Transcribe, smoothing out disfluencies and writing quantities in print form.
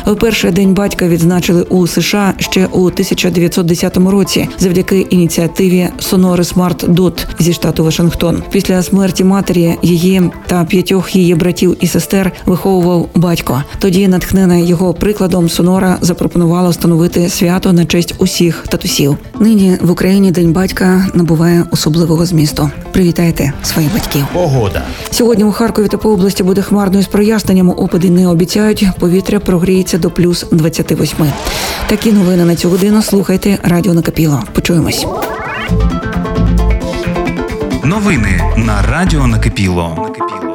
Вперше День батька відзначили у США ще у 1910 році завдяки ініціативі Сонори Смарт Дот зі штату Вашингтон. Після смерті матері її та 5 її братів і сестер виховував батько. Тоді, натхнена його прикладом, Сонора запропонувала встановити свято на честь усіх татусів. Нині в Україні День батька набуває особливого змісту. Привітайте своїх батьків. Погода. Сьогодні у Харкові та по області буде хмарно із проясненнями. Опади не обіцяють. Повітря прогріється до плюс 28. Такі новини на цю годину слухайте Радіо Накипіло. Почуємось. Новини на Радіо Накипіло.